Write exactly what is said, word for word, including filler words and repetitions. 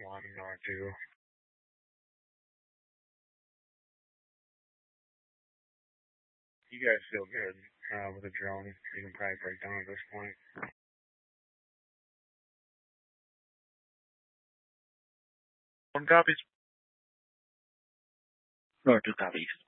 let him know it too. You guys feel good uh, with a drone. You can probably break down at this point. One copies. Or two copies.